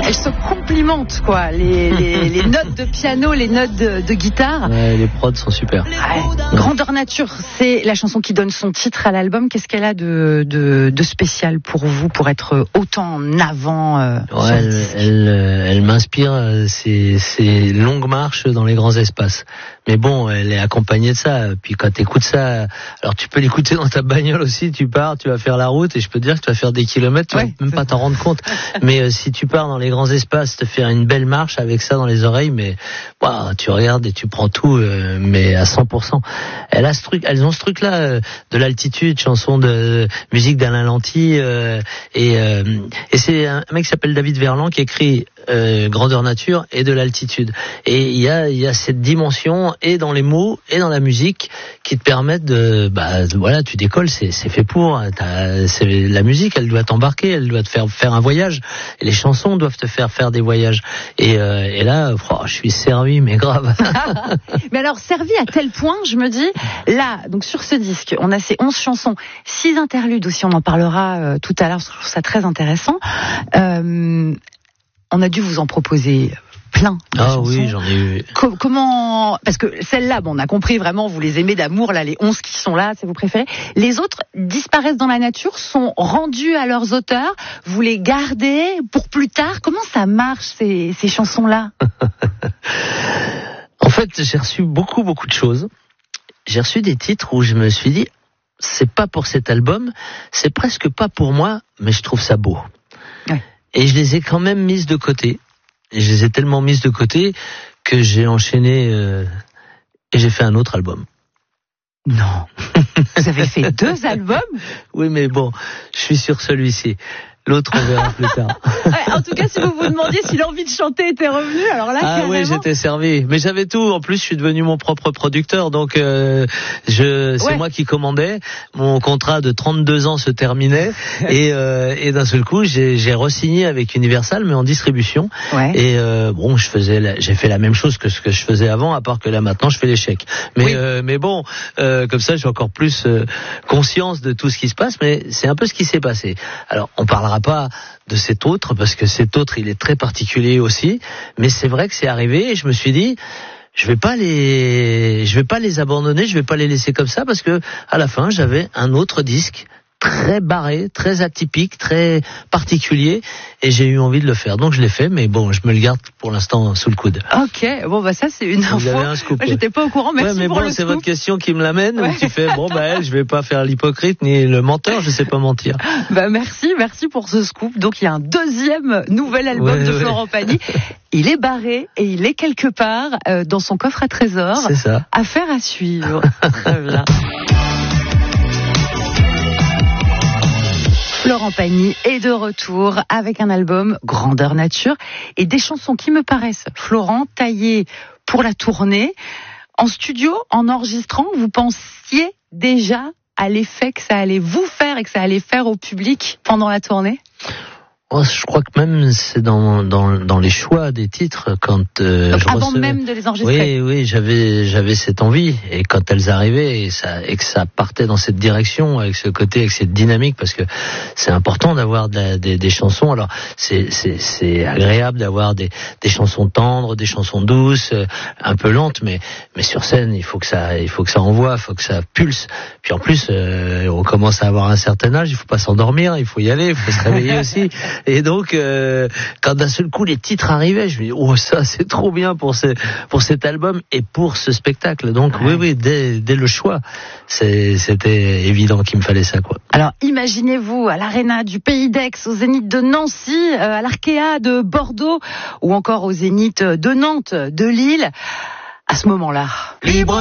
elles se complimentent, quoi. Les notes de piano, les notes de guitare. Ouais, les prods sont super. Ouais. Grandeur nature, c'est la chanson qui donne son titre à l'album. Qu'est-ce qu'elle a de spécial pour vous, pour être autant en avant elle m'inspire ces longues marches dans les grands espaces. Mais bon, elle est accompagnée de ça. Puis quand t'écoutes ça, alors tu peux l'écouter dans ta bagnole aussi. Tu pars, tu vas faire la route, et je peux te dire que tu vas faire des kilomètres, tu vas même pas t'en rendre compte. Mais si tu pars dans les grands espaces, te faire une belle marche avec ça dans les oreilles, mais tu regardes et tu prends tout, mais à 100%. Elles ont ce truc-là de l'altitude, chanson de musique d'Alain Lanty, et c'est un mec qui s'appelle David Verland qui écrit Grandeur nature et de l'altitude. Et il y a cette dimension et dans les mots et dans la musique qui te permettent tu décolles, c'est fait pour. La musique, elle doit t'embarquer, elle doit te faire un voyage. Et les chansons doivent te faire des voyages. Et là, je suis servi, mais grave. Mais alors, servi à tel point, je me dis, là, donc sur ce disque, on a ces 11 chansons, 6 interludes aussi, on en parlera tout à l'heure, je trouve ça très intéressant. On a dû vous en proposer plein de chansons. Oui, j'en ai eu. Comment, parce que celles-là, on a compris vraiment, vous les aimez d'amour, là, les 11 qui sont là, c'est vos préférés. Les autres disparaissent dans la nature, sont rendus à leurs auteurs, vous les gardez pour plus tard. Comment ça marche, ces chansons-là? En fait, j'ai reçu beaucoup de choses. J'ai reçu des titres où je me suis dit, c'est pas pour cet album, c'est presque pas pour moi, mais je trouve ça beau. Ouais. Et je les ai quand même mises de côté. Et je les ai tellement mises de côté que j'ai enchaîné et j'ai fait un autre album. Non. Vous avez fait 2 albums? Oui, mais bon, je suis sur celui-ci. L'autre, on verra plus tard. Ouais, en tout cas, si vous vous demandiez si l'envie de chanter était revenue, alors là, carrément... oui, j'étais servi. Mais j'avais tout. En plus, je suis devenu mon propre producteur. Donc, c'est moi qui commandais. Mon contrat de 32 ans se terminait. Et d'un seul coup, j'ai re-signé avec Universal, mais en distribution. Ouais. Et j'ai fait la même chose que ce que je faisais avant, à part que là, maintenant, je fais les chèques. Mais bon, comme ça, j'ai encore plus conscience de tout ce qui se passe. Mais c'est un peu ce qui s'est passé. Alors, on parlera pas de cet autre, parce que cet autre, il est très particulier aussi, mais c'est vrai que c'est arrivé et je me suis dit, je vais pas les abandonner, je vais pas les laisser comme ça, parce que à la fin, j'avais un autre disque très barré, très atypique, très particulier, et j'ai eu envie de le faire. Donc je l'ai fait, mais bon, je me le garde pour l'instant sous le coude. Ok, ça c'est une info. Vous avez un scoop. Moi, j'étais pas au courant, merci pour le scoop. C'est votre question qui me l'amène, où tu fais, je vais pas faire l'hypocrite ni le menteur, je sais pas mentir. Merci pour ce scoop. Donc il y a un 2e nouvel album de Florent Pagny. Il est barré et il est quelque part dans son coffre à trésors. C'est ça. Affaire à suivre. Très bien. Florent Pagny est de retour avec un album Grandeur nature et des chansons qui me paraissent, Florent, taillées pour la tournée. En studio, en enregistrant, vous pensiez déjà à l'effet que ça allait vous faire et que ça allait faire au public pendant la tournée ? Je crois que même c'est dans les choix des titres quand avant même de les enregistrer. Oui, j'avais cette envie, et quand elles arrivaient et que ça partait dans cette direction, avec ce côté, avec cette dynamique, parce que c'est important d'avoir des chansons. Alors c'est agréable d'avoir des chansons tendres, des chansons douces, un peu lentes, mais sur scène il faut que ça envoie, il faut que ça pulse. Puis en plus on commence à avoir un certain âge, il faut pas s'endormir, il faut y aller, il faut se réveiller aussi. Et donc, quand d'un seul coup les titres arrivaient, je me dis, ça c'est trop bien pour cet album et pour ce spectacle. Donc dès le choix, c'était évident qu'il me fallait ça, quoi. Alors imaginez-vous à l'Arena du Pays d'Aix, au Zénith de Nancy, à l'Arkea de Bordeaux, ou encore au Zénith de Nantes, de Lille, à ce moment-là. Libre